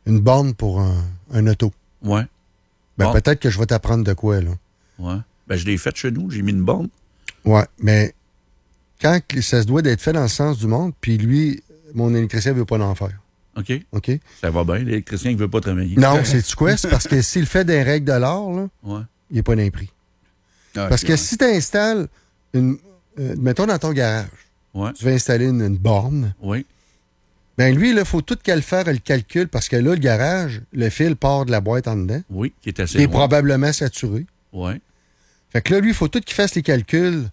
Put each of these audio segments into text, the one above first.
une borne pour un auto. Ouais. Ben, Bon. peut-être que je vais t'apprendre de quoi, là. Ouais. Ben, je l'ai fait chez nous. J'ai mis une borne. Ouais, mais quand ça se doit d'être fait dans le sens du monde, puis lui, mon électricien ne veut pas l'en faire. OK. OK? Ça va bien. L'électricien ne veut pas travailler. Non, c'est-tu quoi? C'est parce que s'il fait des règles de l'art, là, Ouais. il n'est pas d'un prix. Ah, Parce ok, que ouais. si tu installes mettons dans ton garage, Ouais. tu vas installer une borne, Oui. ben lui, il faut tout faire le calcul parce que là, le garage, le fil part de la boîte en dedans. Oui, qui est assez Il est loin. probablement saturé. Ouais. Fait que là, lui, il faut tout qu'il fasse les calculs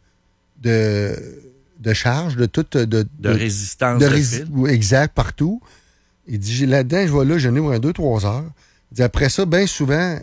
de charge, de tout. De résistance de fil. Exact, partout. Il dit, là-dedans, je vais là, je n'ai pour 2-3 heures. Il dit, après ça, bien souvent,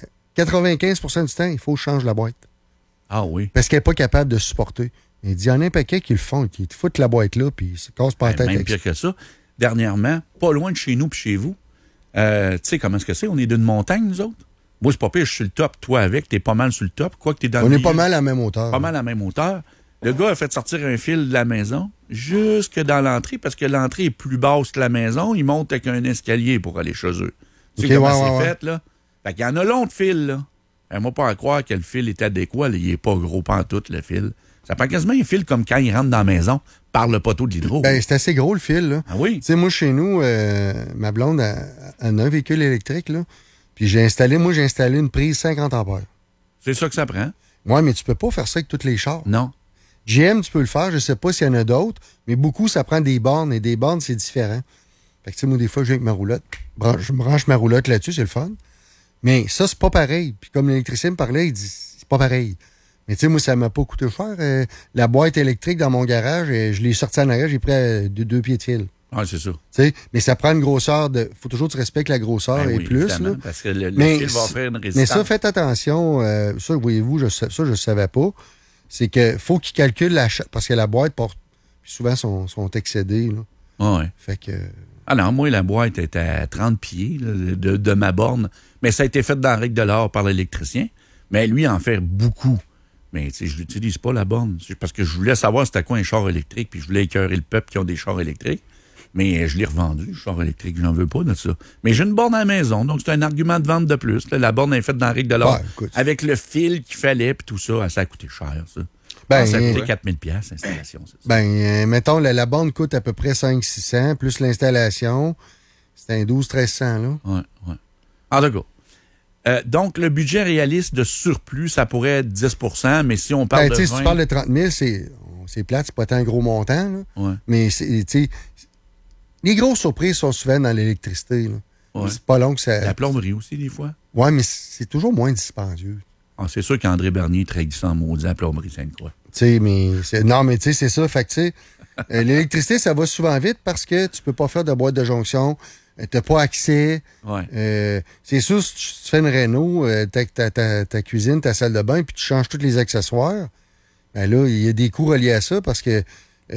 95% du temps, il faut que je change la boîte. Ah oui. Parce qu'elle n'est pas capable de supporter. Il dit, il y en a un paquet qui le font, qui te foutent la boîte là, puis ils se cassent pas la tête. Même avec pire que ça. Dernièrement, pas loin de chez nous puis chez vous, tu sais comment est-ce que c'est? On est d'une montagne, nous autres. Moi, c'est pas pire, je suis sur le top. Toi, avec, t'es pas mal sur le top. Quoi que t'es dans ça. le On est milieu, pas mal à la même hauteur. Pas mal à la même hauteur. Le gars a fait sortir un fil de la maison jusque dans l'entrée parce que l'entrée est plus basse que la maison. Il monte avec un escalier pour aller chez eux. Tu sais Ok, comment ouais, c'est fait, là? Fait qu'il y en a long de fil, là. Moi, pas à croire que le fil est adéquat. Là. Il est pas gros pantoute, le fil. Ça prend quasiment un fil comme quand il rentre dans la maison par le poteau de l'hydro. Ben, c'est assez gros, le fil, là. Ah oui? Tu sais, moi, chez nous, ma blonde a un véhicule électrique, là. Puis j'ai installé une prise 50 ampères. C'est ça que ça prend. Ouais, mais tu peux pas faire ça avec tous les chars. Non. GM, tu peux le faire. Je sais pas s'il y en a d'autres, mais beaucoup, ça prend des bornes. Et des bornes, c'est différent. Fait que, tu sais, moi, des fois, je viens avec ma roulotte. Je me branche ma roulotte là-dessus, c'est le fun. Mais ça, c'est pas pareil. Puis comme l'électricien me parlait, il dit, c'est pas pareil. Mais tu sais, moi, ça m'a pas coûté cher. La boîte électrique dans mon garage, je l'ai sortie en arrière, j'ai pris 2 pieds de fil. Ah, c'est ça. Tu sais, mais ça prend une grosseur de... Faut toujours que tu respectes la grosseur Ben et oui, plus. évidemment, Là. parce que le Mais fil va faire une résistance. Mais ça, faites attention. Ça, voyez-vous, je savais pas. C'est que faut qu'ils calculent la charge. Parce que la boîte porte... Puis souvent, sont excédées. Là. Ah ouais. Fait que... Alors, moi, la boîte était à 30 pieds là, de ma borne. Mais ça a été fait dans la règle de l'or par l'électricien. Mais lui, en fait beaucoup. Mais tu sais, je l'utilise pas, la borne. C'est parce que je voulais savoir c'était quoi un char électrique, puis je voulais écœurer le peuple qui ont des chars électriques. Mais je l'ai revendu, le char électrique. Je n'en veux pas de ça. Mais j'ai une borne à la maison, donc c'est un argument de vente de plus. Là, la borne est faite dans la règle de l'or. Ouais, écoute. Avec le fil qu'il fallait, puis tout ça, ça a coûté cher, ça. Ben, Ça a coûté 4 000 l'installation. C'est ça. Ben, mettons, la borne coûte à peu près 500-600, plus l'installation. C'est un 1200-1300, là. Ouais. En tout cas. Donc, le budget réaliste de surplus, ça pourrait être 10 %, mais si on parle Ben, de si tu parles de 30 000, c'est plate, c'est pas tant un gros montant, là. Ouais. Mais, tu sais, les grosses surprises sont souvent dans l'électricité, là. Ouais. C'est pas long que ça... La plomberie aussi, des fois. Ouais, mais c'est toujours moins dispendieux. Ah, c'est sûr qu'André Bernier trahit ça en maudit à la plomberie Sainte-Croix. Tu sais, mais... Non, mais tu sais, c'est ça. Fait que, tu sais, l'électricité, ça va souvent vite parce que tu peux pas faire de boîte de jonction. T'as pas accès. Ouais. C'est sûr, si tu fais une réno, ta cuisine, ta salle de bain, puis tu changes tous les accessoires, ben là, il y a des coûts reliés à ça parce que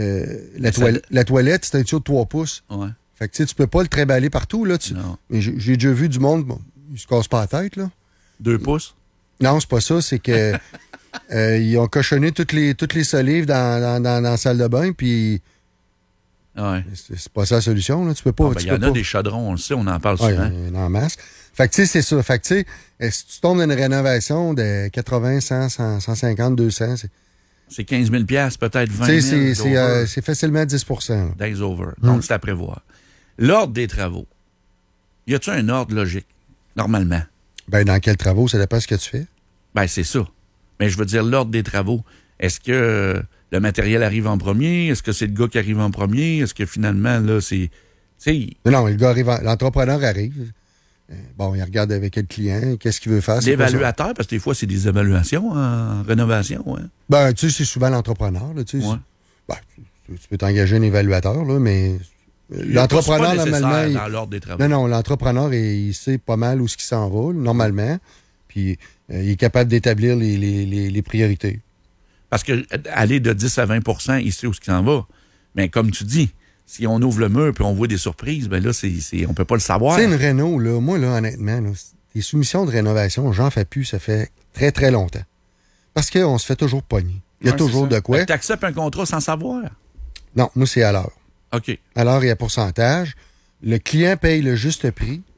la toilette, c'est un tuyau de 3 pouces. Ouais. Fait que tu sais, tu peux pas le tréballer partout, là. Non. Mais j'ai déjà vu du monde, bon, ils se cassent pas la tête, là. 2 pouces? Non, c'est pas ça, c'est que ils ont cochonné toutes les solives dans la salle de bain, puis Ouais. c'est pas ça la solution, là. Tu peux pas. Il y en a des chaudrons, on le sait, on en parle Ouais, souvent. il y en a en masse. Fait que, tu sais, c'est ça. Fait que, tu sais, si tu tombes dans une rénovation de 80, 100, 150, 200, C'est 15 000 peut-être 20 tu 000 sais, c'est facilement 10 là. Days over. Donc, c'est à prévoir. L'ordre des travaux. Y a-tu un ordre logique, normalement? Ben, dans quels travaux, ça dépend de ce que tu fais. Ben, c'est ça. Mais je veux dire, l'ordre des travaux. Est-ce que le matériel arrive en premier? Est-ce que c'est le gars qui arrive en premier? Est-ce que finalement, là, c'est... Non, le gars arrive, l'entrepreneur arrive. Bon, il regarde avec le client, qu'est-ce qu'il veut faire. L'évaluateur, parce que des fois, c'est des évaluations en rénovation. Hein? Ben, tu sais, c'est souvent l'entrepreneur, là, tu sais. Ouais. Ben, tu peux t'engager un évaluateur, là, mais l'entrepreneur, normalement... dans l'ordre des travaux. Non, l'entrepreneur, il sait pas mal où ce qu'il s'en va, là, normalement. Puis, il est capable d'établir les priorités. Parce que aller de 10 à 20 il sait où ce qui s'en va. Mais comme tu dis, si on ouvre le mur et on voit des surprises, ben là, on peut pas le savoir. Tu sais, une réno, là, moi, là, honnêtement, là, les soumissions de rénovation, j'en fais plus, ça fait très, très longtemps. Parce qu'on se fait toujours pogner. Il y a toujours de quoi. Tu acceptes un contrat sans savoir? Non, moi, c'est à l'heure. OK. À l'heure et à pourcentage. Le client paye le juste prix.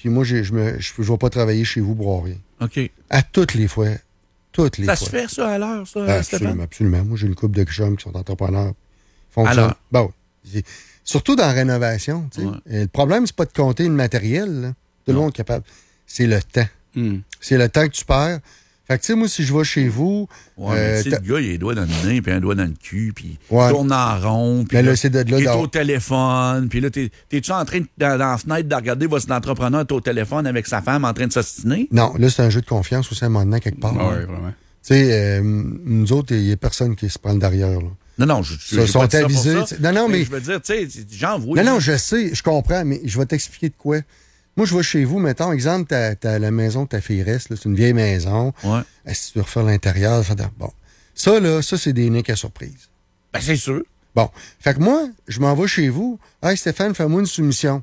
puis moi, je vais pas travailler chez vous pour rien. OK. À toutes les fois. Toutes les Ça fois. se fait, ça, à l'heure, ça, Absolument, Stéphane? absolument. Moi, j'ai une couple de chums qui sont entrepreneurs. Ils fonctionnent. Alors? Ben oui. Surtout dans la rénovation. Tu sais. Ouais. Le problème, c'est pas de compter le matériel. Là. Tout le monde est capable. C'est le temps. C'est le temps que tu perds. Fait que, tu sais, moi, si je vais chez vous. Ouais, mais tu sais, le gars, il a un doigt dans le nez, puis un doigt dans le cul, puis Ouais. tourne en rond, puis Mais là, là, c'est de là il est d'or. au téléphone, puis là, t'es-tu en train, dans la fenêtre, de regarder votre entrepreneur est au téléphone avec sa femme en train de s'ostiner? Non, là, c'est un jeu de confiance aussi à un moment donné, quelque part. Oui, vraiment. Tu sais, nous autres, il n'y a personne qui se prend derrière. Là. Non, Ils sont avisés. Non, mais. Je veux dire, tu sais, j'en vois. Non, je sais, je comprends, mais je vais t'expliquer de quoi. Moi, je vais chez vous, mettons, exemple, t'as la maison que ta fille reste, là, c'est une vieille maison. Ouais. Si tu veux refaire l'intérieur, bon. Ça, là, c'est des niques à surprise. Ben, c'est sûr. Bon. Fait que moi, je m'en vais chez vous. Hey, Stéphane, fais-moi une soumission.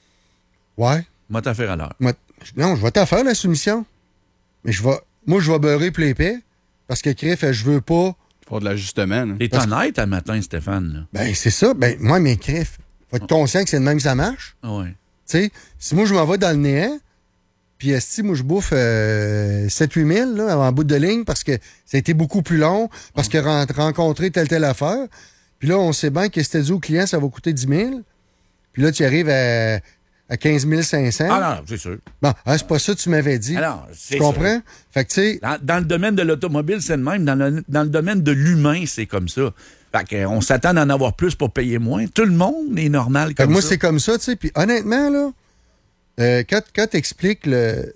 Ouais. Moi, t'as fait à l'heure. Non, je vais t'en faire, la soumission. Mais je vais beurrer pour l'épée. Parce que, Criff, je veux pas. Faut de l'ajustement. Là. T'es honnête à matin, Stéphane, là. Ben, c'est ça. Ben, moi, mes Criff, faut être conscient que c'est de même que ça marche. Ouais. Tu sais, si moi, je m'en vais dans le néant, puis si moi, je bouffe 7-8 000 là, en bout de ligne parce que ça a été beaucoup plus long, parce que rencontrer telle affaire, puis là, on sait bien que si t'as dit au client, ça va coûter 10 000, puis là, tu arrives à 15 500. Ah non, c'est sûr. Bon, c'est pas ça que tu m'avais dit. Alors, c'est tu comprends? sûr. Fait que, tu sais... Dans le domaine de l'automobile, c'est le même. Dans le domaine de l'humain, c'est comme ça. Fait qu'on s'attend d'en avoir plus pour payer moins. Tout le monde est normal comme moi, ça. c'est comme ça, tu sais. Puis honnêtement, là, quand tu expliques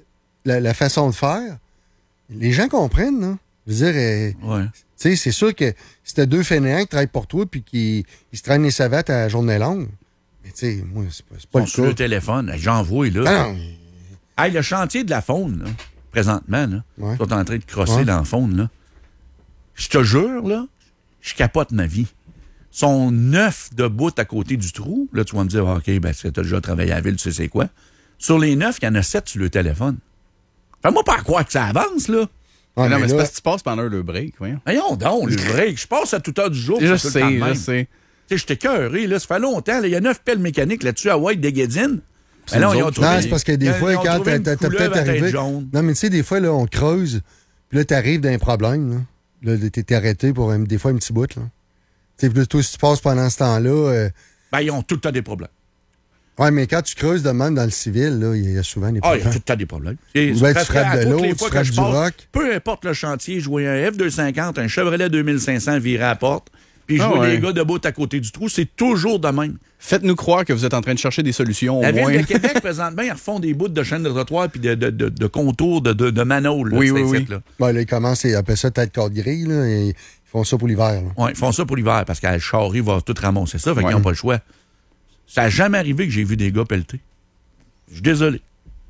la façon de faire, les gens comprennent, là. Je veux dire, Ouais. tu sais, c'est sûr que si t'as deux fainéants qui travaillent pour toi puis qui se traînent les savates à la journée longue, mais tu sais, moi, c'est pas Ils le sont sur le cas. téléphone. J'en vois, là. Ah non, Hey, le chantier de la faune, là, présentement, là, Ouais. ils sont en train de crosser Ouais. dans la faune, là. Je te jure, là, je capote ma vie. Ils sont 9 de bout à côté du trou. Là, tu vas me dire, OK, ben, tu as déjà travaillé à la ville, tu sais c'est quoi. Sur les 9, il y en a 7 sur le téléphone. Fais-moi pas croire que ça avance, là. Ah, non, mais c'est là, parce que tu passes pendant le break, voyons. Voyons donc, le break. Je passe à toute heure du jour. Je c'est tout le temps de même. je sais. Tu sais, j'étais écœuré, là. Ça fait longtemps, là. Il y a 9 pelles mécaniques là-dessus à White des Guédines. C'est Ben là, nous ils ont autres. trouvé- non, c'est parce que des ils fois, ont quand trouvé une t'as couleuvre peut-être à tête arrivé... jaune. Non, mais tu sais, des fois, là, on creuse, puis là, t'arrives dans un problème, là. Là, t'es arrêté pour, des fois, un petit bout, là. Tu sais, puis là, toi, si tu passes pendant ce temps-là... Ben, ils ont tout le temps des problèmes. Ouais, mais quand tu creuses de même dans le civil, là, il y a souvent des Ah, il y problèmes. a tout le temps des problèmes. Et Ou bien tu presque frappes à de toutes l'eau, les tu fois que frappes je du passe, rock. peu importe le chantier, je vois un F-250, un Chevrolet 2500 viré à la porte, puis je Ah vois ouais. les gars debout à côté du trou, c'est toujours de même. Faites-nous croire que vous êtes en train de chercher des solutions au La moins. Ville de Québec, présentement, ils refont des bouts de chaînes de trottoir puis de contours de manholes. Là, Oui, tu sais, oui, ici, oui. là. Ben, là, ils commencent, ils appellent ça tête corde gris, là, et ils font ça pour l'hiver, là. Ouais, ils font ça pour l'hiver parce qu'à Charry va tout ramasser ça, fait qu'ils Ouais. n'ont pas le choix. Ça n'a jamais arrivé que j'ai vu des gars pelleter. Je suis désolé.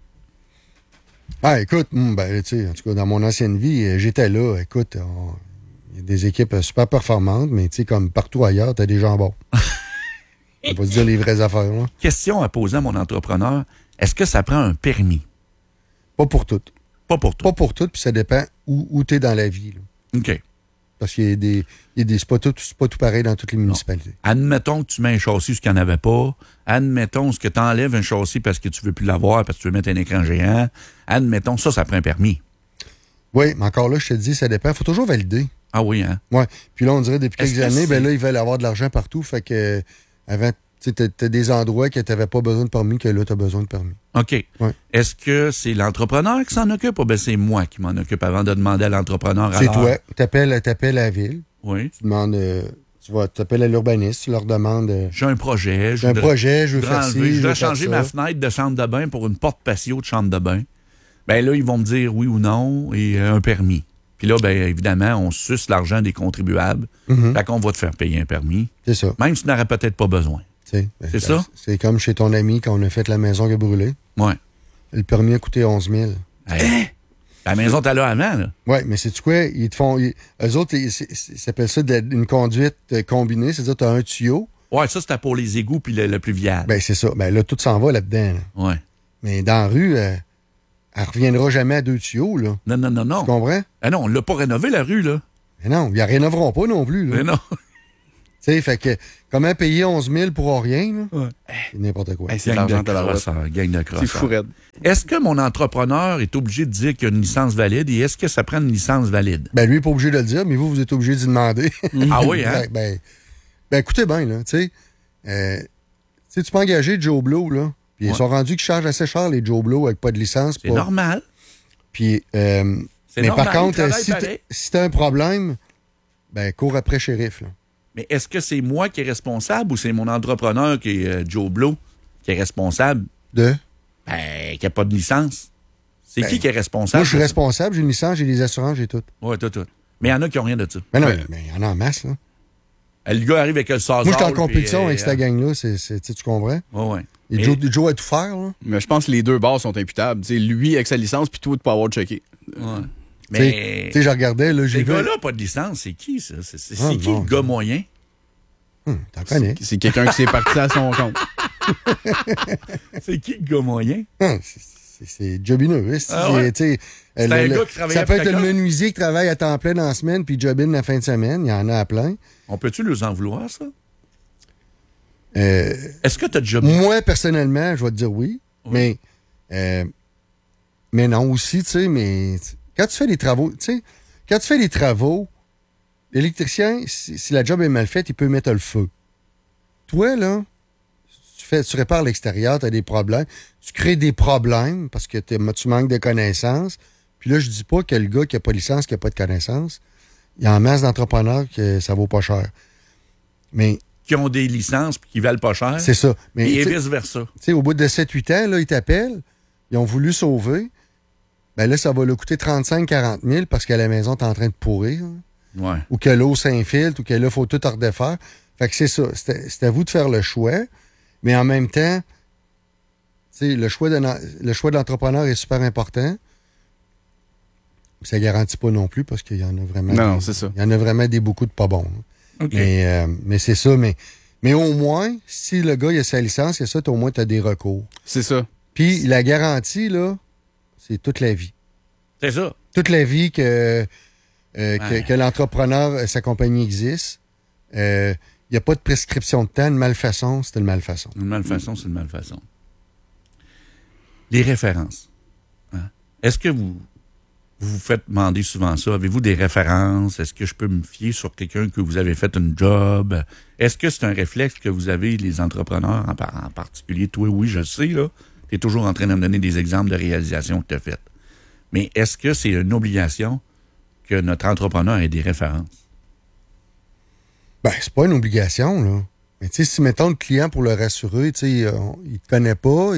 Ah, écoute, ben, tu sais, en tout cas, dans mon ancienne vie, j'étais là. Écoute, il y a des équipes super performantes, mais tu sais, comme partout ailleurs, t'as des jambons. On va pas se dire les vraies affaires, là. Question à poser à mon entrepreneur. Est-ce que ça prend un permis? Pas pour toutes. Pas pour toi. Pas pour toutes, puis ça dépend où t'es dans la vie, là. OK. Parce qu'il y a des c'est pas tout pareil dans toutes les municipalités. Admettons que tu mets un châssis ce qu'il n'y en avait pas. Admettons que tu enlèves un châssis parce que tu veux plus l'avoir, parce que tu veux mettre un écran géant. Admettons, ça prend un permis. Oui, mais encore là, je te dis, ça dépend. Faut toujours valider. Ah oui, hein? Ouais. Puis là, on dirait depuis Est-ce quelques que années, c'est- ben là, ils veulent avoir de l'argent partout. Fait que avant, tu sais, t'as des endroits que t'avais pas besoin de permis, que là, t'as besoin de permis. OK. Ouais. Est-ce que c'est l'entrepreneur qui s'en occupe ou bien c'est moi qui m'en occupe avant de demander à l'entrepreneur? C'est alors? toi. T'appelles la ville. Oui. Tu demandes, t'appelles à l'urbaniste, tu leur demandes, J'ai un projet. j'ai un projet, je veux faire ci, Je je voudrais veux faire changer ça. ma fenêtre de chambre de bain pour une porte patio de chambre de bain. Ben là, ils vont me dire oui ou non et un permis. Puis là, ben évidemment, on suce l'argent des contribuables. Mhm. Fait qu'on va te faire payer un permis, C'est ça. même si tu n'aurais peut-être pas besoin. Tu sais, ben, C'est ça? C'est comme chez ton ami quand on a fait la maison qui a brûlé. Ouais. Le permis a coûté 11 000. Hey, la maison, t'as là avant, là. Oui, mais c'est-tu quoi? Ils te font. Eux autres, ils s'appellent ça une conduite combinée. C'est-à-dire, tu as un tuyau. Ouais, ça, c'était pour les égouts puis le plus viable. Ben, c'est ça. Ben, là, tout s'en va là-dedans. là. Ouais. Mais dans la rue, elle reviendra jamais à deux tuyaux, là. Non, non, non, Tu non. comprends? Ah non, on l'a pas rénové, la rue, là. Mais non, ils la rénoveront pas non plus, là. Mais non. Tu sais, fait que comment payer 11 000 pour rien, là? Ouais. C'est n'importe quoi. Hey, c'est de Gang l'argent de à la crosseurs, gang de C'est crosseurs. fou, raide. Est-ce que mon entrepreneur est obligé de dire qu'il y a une licence valide et est-ce que ça prend une licence valide? Ben, lui, il n'est pas obligé de le dire, mais vous êtes obligé d'y demander. Ah oui, hein? ben, écoutez bien, là, tu sais, tu peux engager Joe Blow, là. Puis ils sont rendus qu'ils chargent assez cher, les Joe Blow, avec pas de licence. C'est normal. Puis, C'est mais normal, par contre, il travaille pareil. si t'as un problème, ben, cours après shérif, là. Mais est-ce que c'est moi qui est responsable ou c'est mon entrepreneur qui est Joe Blow qui est responsable? De? Ben, qui n'a pas de licence. C'est Ben, qui est responsable? Moi, je suis responsable, j'ai une licence, j'ai des assurances, j'ai tout. Oui, tout. Mais il y en a qui n'ont rien de ça. Mais non, Ouais. mais il y en a en masse, là. Le gars arrive avec le sazal. Moi, je suis en compétition avec cette gang-là, tu comprends? Oui. Et Joe a tout faire, là. Mais je pense que les deux bars sont imputables. T'sais, lui avec sa licence, puis toi de pas avoir checké. Ouais. Tu Mais sais, je regardais, là, j'ai ces vu. gars-là, pas de licence, c'est qui, ça? C'est Ah, qui non. le gars moyen? T'en connais. C'est quelqu'un qui s'est parti à son compte. C'est qui le gars moyen? C'est jobineux. Ah ouais? C'est un gars qui travaillait ça peut pour être le quelqu'un? menuisier qui travaille à temps plein dans la semaine puis jobine la fin de semaine. Il y en a à plein. On peut-tu leur en vouloir, ça? Euh, Est-ce que tu as déjà... moi, personnellement, je vais te dire oui. Oui. Mais non aussi, tu sais, mais quand tu fais des travaux, l'électricien, si la job est mal faite, il peut mettre le feu. Toi, là, tu répares l'extérieur, tu as des problèmes. Tu crées des problèmes parce que tu manques de connaissances. Puis là, je dis pas que le gars qui n'a pas de licence, qui n'a pas de connaissances, il y a en masse d'entrepreneurs que ça vaut pas cher. Mais Qui ont des licences et qui valent pas cher. c'est ça. Mais Et tu sais, vice-versa. au bout de 7-8 ans, là, ils t'appellent, ils ont voulu sauver. Ben là, ça va leur coûter 35-40 000 parce que la maison est en train de pourrir. Hein. Ouais. Ou que l'eau s'infiltre, ou que là, il faut tout redéfaire. Fait que c'est ça. C'est à vous de faire le choix. Mais en même temps, tu sais, le choix de l'entrepreneur est super important. Ça ne garantit pas non plus parce qu'il y en a vraiment. Non, c'est ça. Il y en a vraiment beaucoup de pas bons. Hein. OK. Mais c'est ça. Mais au moins, si le gars il a sa licence, il y a ça, au moins, tu as des recours. C'est ça. Puis la garantie, là, c'est toute la vie. C'est ça. Toute la vie que l'entrepreneur, sa compagnie existe. Il n'y a pas de prescription de temps. Une malfaçon, c'est une malfaçon. Une malfaçon, c'est une malfaçon. Les références. Hein? Est-ce que vous faites demander souvent ça? Avez-vous des références? Est-ce que je peux me fier sur quelqu'un que vous avez fait une job? Est-ce que c'est un réflexe que vous avez, les entrepreneurs, en particulier? Toi, oui, je sais, là. Tu es toujours en train de me donner des exemples de réalisations que tu as faites. Mais est-ce que c'est une obligation que notre entrepreneur ait des références? Ben, c'est pas une obligation, là. Mais tu sais, si, mettons, le client, pour le rassurer, tu sais, il te connaît pas,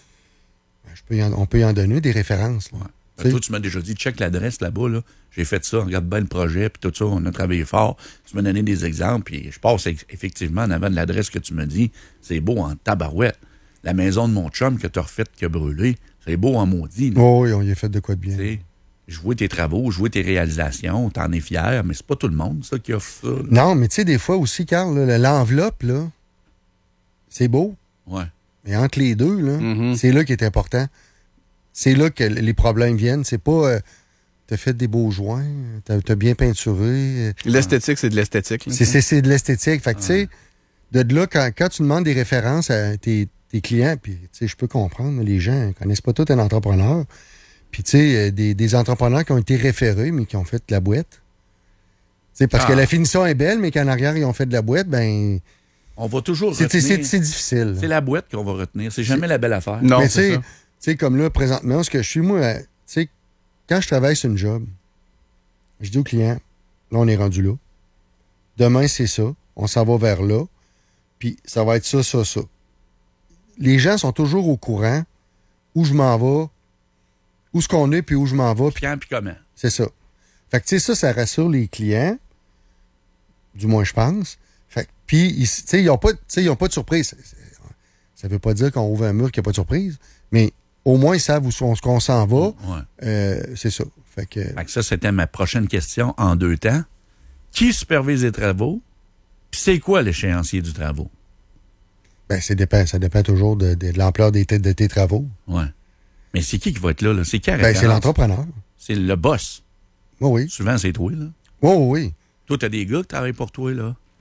on peut y en donner des références, là. Ouais. Toi, tu m'as déjà dit, check l'adresse là-bas, là. J'ai fait ça, regarde bien le projet, puis tout ça, on a travaillé fort. Tu m'as donné des exemples, puis je passe effectivement en avant de l'adresse que tu m'as dit. C'est beau en tabarouette. La maison de mon chum que tu as refaite, qui a brûlé, c'est beau en maudit. Là. Oh, oui, on y a fait de quoi de bien. T'sais, je vois tes travaux, je vois tes réalisations, t'en es fier, mais c'est pas tout le monde, ça, qui offre ça. Là. Non, mais tu sais, des fois aussi, Carl, là, l'enveloppe, là, c'est beau. Ouais. Mais entre les deux, là, c'est là qui est important. C'est là que les problèmes viennent. C'est pas t'as fait des beaux joints, t'as bien peinturé. L'esthétique, c'est de l'esthétique. là. C'est de l'esthétique. Fait que, tu sais, de là, quand tu demandes des références à tes clients, puis, tu sais, je peux comprendre, les gens connaissent pas tout un entrepreneur. Puis, tu sais, des entrepreneurs qui ont été référés, mais qui ont fait de la boîte. Tu sais, parce que la finition est belle, mais qu'en arrière, ils ont fait de la boîte, ben. On va toujours c'est retenir. difficile. C'est la boîte qu'on va retenir. C'est jamais la belle affaire. Non, Mais c'est ça. tu sais, comme là, présentement, ce que je suis, moi, tu sais, quand je travaille sur une job, je dis au client, là, on est rendu là. Demain, c'est ça. On s'en va vers là. Puis, ça va être ça, ça, ça. Les gens sont toujours au courant où je m'en vais, où ce qu'on est, puis où je m'en vais. Puis quand, puis comment. C'est ça. Fait que, tu sais, ça rassure les clients. Du moins, je pense. Fait que, puis, tu sais, ils n'ont pas de surprise. Ça veut pas dire qu'on ouvre un mur qu'il n'y a pas de surprise, mais au moins, ils savent où qu'on s'en va. Ouais. C'est ça. Fait que ça, c'était ma prochaine question en 2 temps. Qui supervise les travaux? Puis c'est quoi l'échéancier du travaux? ben, ça dépend toujours de l'ampleur de tes travaux. Ouais. Mais c'est qui va être là? C'est qui la Ben, c'est référence? l'entrepreneur. C'est le boss. Oui, oui. Souvent, c'est toi, là. Oui, oui, oui. Toi, t'as des gars qui travaillent pour toi, là.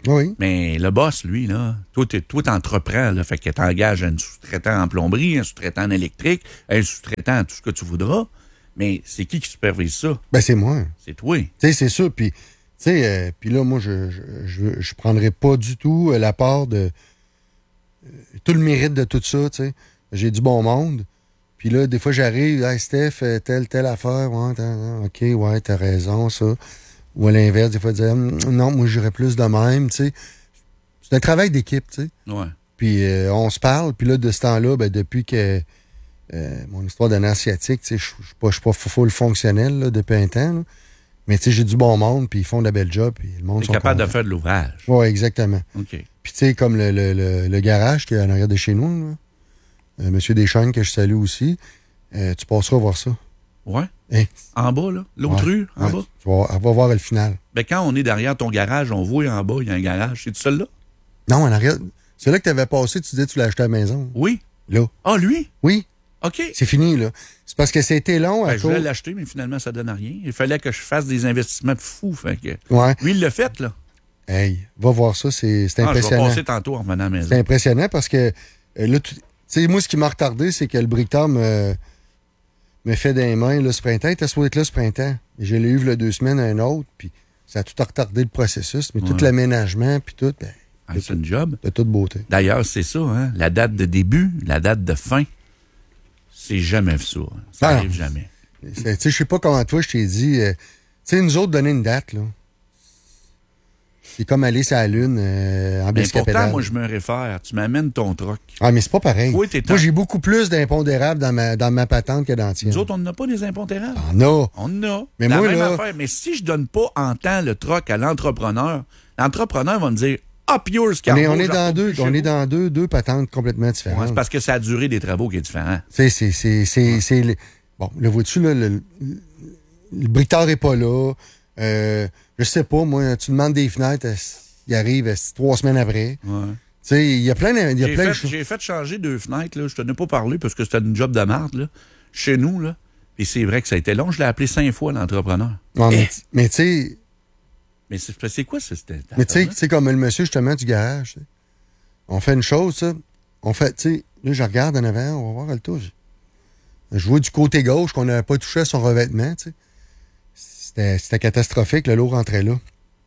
Oui. Mais le boss, lui, là, toi, t'entreprends, là, fait que t'engages un sous-traitant en plomberie, un sous-traitant en électrique, un sous-traitant en tout ce que tu voudras. Mais c'est qui supervise ça? Ben, c'est moi. C'est toi. Tu sais, c'est sûr. Puis, tu sais, puis là, moi, je prendrais pas du tout la part de tout le mérite de tout ça, tu sais. J'ai du bon monde. Puis là, des fois, j'arrive, hey, Steph, telle affaire, ouais, OK, ouais, t'as raison, ça. Ou à l'inverse, des fois, dire, non, moi, j'irais plus de même, tu sais. C'est un travail d'équipe, tu sais. Ouais. Puis on se parle, puis là, de ce temps-là, ben, depuis que mon histoire d'un asiatique, tu sais, je suis pas full fonctionnel, là, depuis un temps, là. Mais tu sais, j'ai du bon monde, puis ils font de la belle job, puis le monde T'es sont capable contents. de faire de l'ouvrage. Oui, exactement. OK. Puis tu sais, comme le garage qui est en arrière de chez nous, là, Monsieur Deschênes, que je salue aussi, tu passeras voir ça. Ouais. Hein? En bas, là. L'autre rue, en bas. Tu vas voir le final. Ben, quand on est derrière ton garage, on voit en bas, il y a un garage. C'est-tu celui-là? Non, en arrière. C'est là que tu avais passé, tu disais que tu l'as acheté à la maison. Oui. Là. Ah, lui? Oui. OK. C'est fini, là. C'est parce que c'était long à Ben, je voulais l'acheter, mais finalement, ça donne rien. Il fallait que je fasse des investissements de fou. Fait que... Ouais. Lui, il l'a fait, là. Hey, va voir ça, c'est impressionnant. Je vais passer tantôt en revenant à la maison. C'est impressionnant parce que là, tu sais, moi, ce qui m'a retardé, c'est que le briqueteur me fait des mains là, ce printemps. Il était supposé être là ce printemps. Et je l'ai eu il y a 2 semaines à un autre, puis ça a tout retardé le processus. Mais tout l'aménagement, puis tout, ben, C'est une job. de toute beauté. D'ailleurs, c'est ça, hein? La date de début, la date de fin, c'est jamais ça. Hein. Ça Ah, arrive jamais. Tu sais, je sais pas comment toi, je t'ai dit. Tu sais, nous autres, donner une date, là. C'est comme aller sur la Lune en Mais biscapédale. pourtant, moi, je me réfère. Tu m'amènes ton truck. Ah, mais c'est pas pareil. Oui, t'es moi, j'ai beaucoup plus d'impondérables dans ma patente que dans la tienne. Nous autres, on n'a pas des impondérables. On a. On a. Mais la moi, même là- affaire. Mais si je donne pas en temps le truck à l'entrepreneur va me dire Up yours, Carlo. On est j'en dans retourne deux, plus chez on est vous. dans deux patentes complètement Ouais, différentes. c'est parce que ça a duré des travaux qui est différent. Bon, le vois-tu, là, le briqueteur est pas là. Je sais pas, moi, tu demandes des fenêtres, il arrive 3 semaines après. Ouais. Tu sais, il y a plein de choses. J'ai fait changer 2 fenêtres, là. Je t'en ai pas parlé parce que c'était une job de marde, là. Chez nous, là. Et c'est vrai que ça a été long. Je l'ai appelé 5 fois, l'entrepreneur. Non, mais tu sais, Mais c'est quoi, ça? mais tu sais, comme le monsieur, justement, du garage, tu sais. On fait une chose, ça. On fait, tu sais, là, je regarde en avant, on va voir le tour. Je vois du côté gauche qu'on n'avait pas touché à son revêtement, tu sais. C'était catastrophique, le lot rentrait là.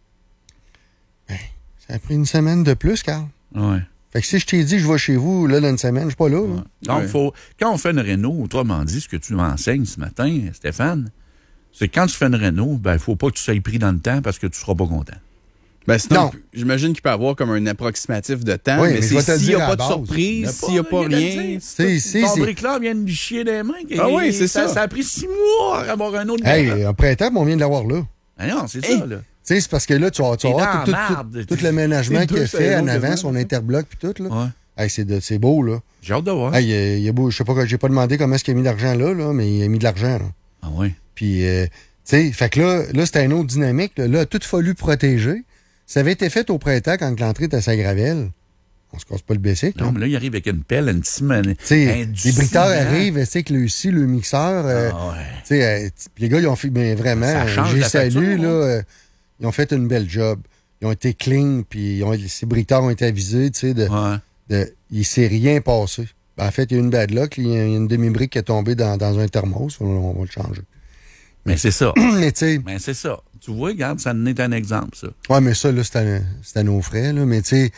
Ben, ça a pris une semaine de plus, Carl. Ouais. Fait que si je t'ai dit, je vais chez vous, là, dans une semaine, je suis pas là. là. Donc, quand on fait une réno, autrement dit, ce que tu m'enseignes ce matin, Stéphane, c'est que quand tu fais une réno, ben, il faut pas que tu sois pris dans le temps parce que tu seras pas content. Ben sinon, Non. j'imagine qu'il peut y avoir comme un approximatif de temps, Oui, mais mais je vais te c'est le s'il n'y dire a à pas la de base. surprise, s'il n'y a pas rien. Ton bricoleur vient de lui chier des mains. Ah oui, c'est ça. Ça a pris 6 mois à avoir un autre Hey, un printemps, on vient de l'avoir là. Ah non, c'est Hey. ça, là. Tu sais, c'est parce que là, tu vas T'es avoir dans la marde. tout l'aménagement C'est qu'il a 2 fait en saisons avant, quasiment, son ça. interbloc puis tout, là. Ouais. Hey, c'est beau, là. J'ai hâte de voir. Hey, il y a beau, je sais pas, j'ai pas demandé comment est-ce qu'il a mis de l'argent là, mais il a mis de l'argent, là. Ah oui. Puis, tu sais, fait que là c'était une autre dynamique. Là, il a tout fallu protéger. Ça avait été fait au printemps quand l'entrée était à sa gravelle. On se casse pas le bicycle. Non, mais là, il arrive avec une pelle, une petite Tu sais, les briqueteurs arrivent, tu sais, que le mixeur. Ah ouais. Tu sais, les gars, ils ont fait, mais vraiment, Ça change j'ai la salué, facture, là. Ils ont fait une belle job. Ils ont été clean, puis ces briqueteurs ont été avisés, tu sais, Ouais. il s'est rien passé. Ben, en fait, il y a eu une bad luck. Il y a une demi-brique qui est tombée dans un thermos. On va le changer. Mais c'est ça. Mais tu sais, Mais c'est ça. Tu vois, regarde, ça en est un exemple, ça. ouais, mais ça, là, c'est à nos frais, là. Mais tu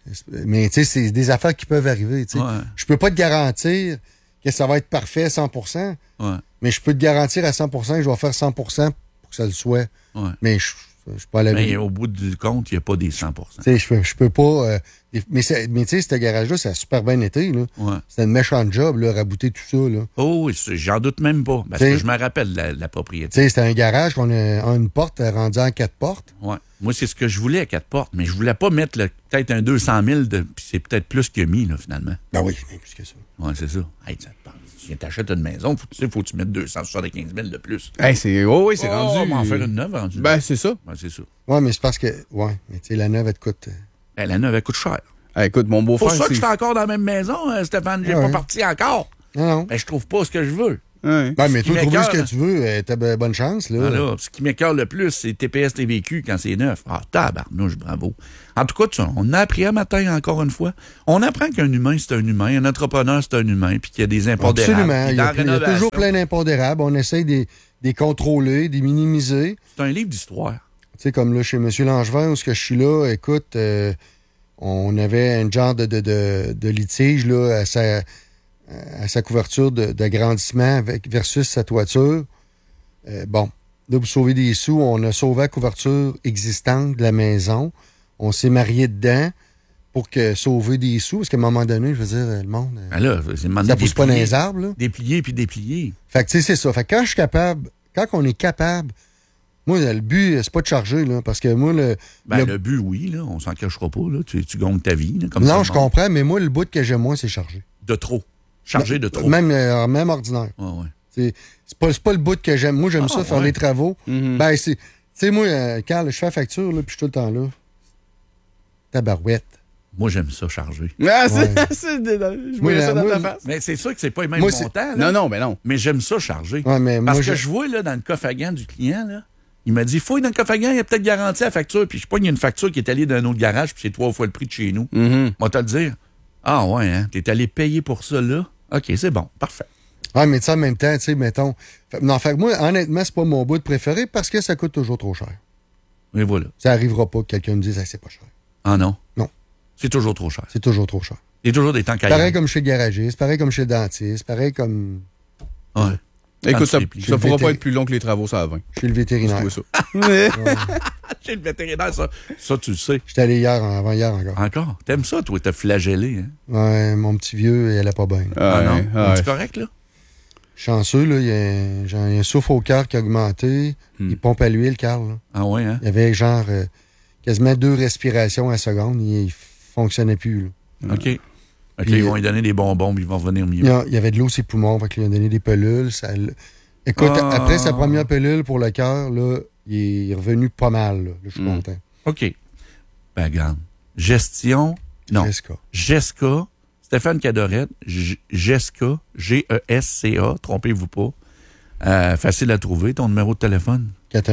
sais, c'est des affaires qui peuvent arriver, tu sais. Ouais. Je peux pas te garantir que ça va être parfait à 100%, Ouais. mais je peux te garantir à 100% que je vais faire 100% pour que ça le soit. Ouais. Mais je suis pas à la Mais au bout du compte, il n'y a pas des 100%. Tu sais, je peux pas. Mais tu sais, ce garage-là, ça a super bien été, là. Ouais. C'était une méchante job, là, rabouter tout ça, là. Oh oui, j'en doute même pas. Parce T'sais- que je me rappelle la Tu propriété. sais, c'était un garage qu'on a une porte rendue en 4 portes. Ouais. Moi, c'est ce que je voulais à 4 portes, mais je voulais pas mettre peut-être un 200 000 puis c'est peut-être plus qu'il a mis, là, finalement. Ben oui, mais plus que ça. Ouais, c'est ça. Hey, ça te parle. Si tu achètes une maison, faut que tu mettes 275 000 de plus. Hey, c'est oui, c'est Oh, rendu. on va en faire une neuve rendue. Ben, c'est ça. Ouais, c'est ça. Ouais, mais c'est parce que. Ouais, mais tu sais, la neuve, elle te coûte. Ben, la neuve, elle coûte cher. Hey, écoute, mon Pour beau-frère, ça que je c'est... suis encore dans la même maison, Stéphane. J'ai Ouais. pas parti encore. Non, non. Ben, je trouve pas ce que je veux. Ouais. Ben, mais toi, qui trouver ce m'écoeure, que tu veux, t'as bonne chance, là. Voilà. Ce qui m'écoeure le plus, c'est TPS TVQ quand c'est neuf. Ah, tabarnouche, bravo. En tout cas, on a appris un matin, encore une fois. On apprend qu'un humain, c'est un humain. Un entrepreneur, c'est un humain. Puis qu'il y a des impondérables. Absolument. Puis Il y a toujours plein d'impondérables. On essaye de les contrôler, de les minimiser. C'est un livre d'histoire. Tu sais, comme là, chez M. Langevin, où je suis là, écoute, on avait un genre de litige là, à sa couverture d'agrandissement versus sa toiture. Bon, là, pour sauver des sous, on a sauvé la couverture existante de la maison. On s'est marié dedans pour sauver des sous, parce qu'à un moment donné, je veux dire, le monde... Ben là, ça pousse pas dans les arbres, là. Déplier puis déplier. Fait que, tu sais, c'est ça. Fait que quand je suis capable, quand on est capable... Moi, le but, c'est pas de charger, là, parce que moi, le but, oui, là, on s'en cachera pas, là. Tu gagnes ta vie, là, comme non, je comprends, mais moi, le bout que j'aime moins, c'est charger. De trop. Charger de trop. Même ordinaire. Ouais. C'est pas le bout que j'aime. Moi, j'aime ça, faire les travaux. Mm-hmm. Ben, c'est... Tu sais, moi, Carl, je fais la facture, là, puis je suis tout le temps là. Tabarouette. Moi, j'aime ça, charger. Ah, Ouais. je voyais ça dans ta face. Mais c'est sûr que c'est pas les mêmes Moi, montants, là. Non, ben non. Mais j'aime ça, charger. Ouais, mais Parce moi, que je vois, là, dans le coffre à gants du client, là, il m'a dit, fouille dans le coffre à gants, il y a peut-être garanti la facture. Puis je sais pas, il y a une facture qui est allée d'un autre garage, puis c'est 3 fois le prix de chez nous. Mm-hmm. Moi, te le dire. Ah ouais, hein, t'es allé payer pour ça, là. OK, c'est bon, parfait. Ah, mais tu sais, en même temps, tu sais, mettons... Non, fait que moi, honnêtement, c'est pas mon bout préféré parce que ça coûte toujours trop cher. Et voilà. Ça arrivera pas que quelqu'un me dise, ah, c'est pas cher. Ah non? Non. C'est toujours trop cher. C'est toujours trop cher. Il y a toujours des temps caillants. Pareil comme chez le garagiste, pareil comme chez le dentiste, pareil comme Ouais. Écoute, ça ça pourra pas être plus long que les travaux, ça à 20. chez le vétérinaire. Je trouve ça. Chez le vétérinaire, ça, tu le sais. J'étais allé avant-hier encore. Encore? T'aimes ça, toi? T'as flagellé, hein? Ouais, mon petit vieux, il allait pas bien. Ah non? Ouais. C'est correct, là? Chanceux, là, il y a un souffle au cœur qui a augmenté. Il pompe à l'huile, Carl. Là. Ah ouais, hein? Il y avait genre quasiment 2 respirations à la seconde. Il fonctionnait plus. Là. OK. Ils vont lui donner des bonbons, puis il va revenir mieux. Il y avait de l'eau sur ses poumons, fait qu'il lui a donné des pelules. Écoute, après sa première pelule pour le cœur, là, il est revenu pas mal. Là. Je suis content. OK. Ben, regarde. Gestion. Non. Gesca. Stéphane Cadorette. Gesca. Gesca. Trompez-vous pas. Facile à trouver, ton numéro de téléphone.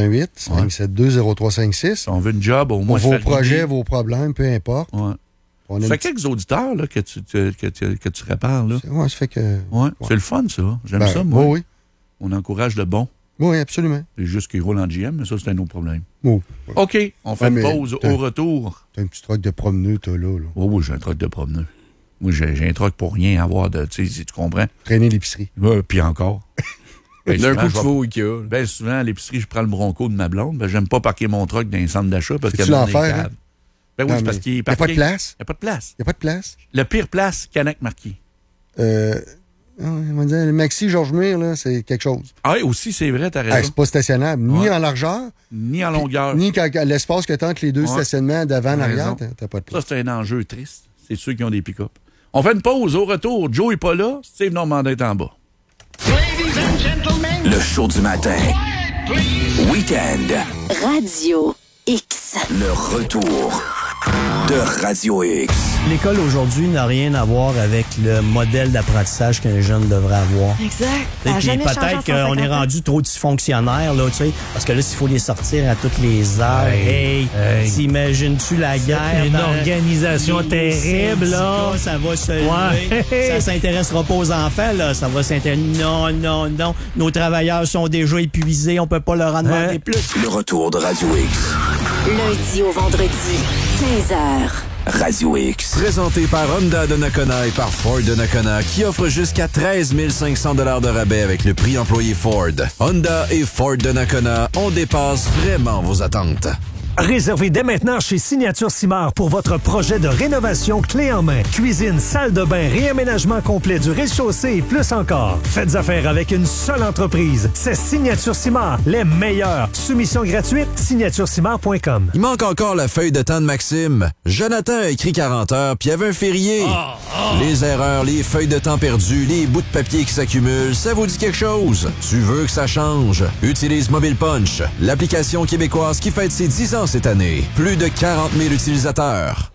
418-572-0356. Si on veut une job, au moins. Pour vos projets, vos problèmes, peu importe. Ouais. Ça fait quelques auditeurs là, que tu répares. Là. Ouais, ça fait que. Ouais. C'est le fun, ça. J'aime ça, moi. Oui. On encourage le bon. Oui, absolument. C'est juste qu'ils roulent en GM, mais ça, c'est un autre problème. Oui. OK, on fait une pause au retour. T'as un petit truc de promeneux, toi, là. Oh, oui, j'ai un truc de promeneux. Moi, j'ai un truc pour rien avoir de. Tu sais, si tu comprends. Traîner l'épicerie. Ouais, puis encore. D'un coup de faux Ikea. Ben, souvent, à l'épicerie, je prends le Bronco de ma blonde. Ben, j'aime pas parquer mon truck dans un centre d'achat parce C'est-tu qu'il y a l'enfer, hein? Ben oui, c'est parce qu'il est parqué. Il n'y a pas de place. Il n'y a pas de place. Il n'y a pas de place. Le pire place, Canac Marquis. On va dire, le Maxi Georges Mire, là, c'est quelque chose. Ah oui, aussi, c'est vrai, t'as raison. C'est pas stationnable, ni en largeur, ni en longueur. Ni l'espace que t'as entre les deux stationnements d'avant et arrière, t'as pas de place. Ça, c'est un enjeu triste. C'est ceux qui ont des pick-up. On fait une pause. Au retour, Joe est pas là. Steve Normandin est en bas. Le show du matin. Week-end. Radio X. Le retour de Radio X. L'école aujourd'hui n'a rien à voir avec le modèle d'apprentissage qu'un jeune devrait avoir. Exact. Puis peut-être qu'on est rendu trop dysfonctionnaire, là, tu sais, parce que là, s'il faut les sortir à toutes les heures, t'imagines-tu la guerre? Une organisation terrible, là. Ça va se lever. Ça s'intéressera pas aux enfants, là. Ça va s'intéresser. Non. Nos travailleurs sont déjà épuisés. On peut pas leur en demander plus. Le retour de Radio X. Lundi au vendredi, 15h. Radio X. Présenté par Honda de Nakona et par Ford de Nakona, qui offre jusqu'à 13 500 $ de rabais avec le prix employé Ford. Honda et Ford de Nakona, on dépasse vraiment vos attentes. Réservez dès maintenant chez Signature Simard pour votre projet de rénovation clé en main. Cuisine, salle de bain, réaménagement complet du rez-de-chaussée et plus encore. Faites affaire avec une seule entreprise. C'est Signature Simard, les meilleurs. Soumission gratuite, signaturesimard.com. Il manque encore la feuille de temps de Maxime. Jonathan a écrit 40 heures, puis il y avait un férié. Les erreurs, les feuilles de temps perdues, les bouts de papier qui s'accumulent, ça vous dit quelque chose? Tu veux que ça change? Utilise Mobile Punch, l'application québécoise qui fête ses 10 ans cette année. Plus de 40 000 utilisateurs.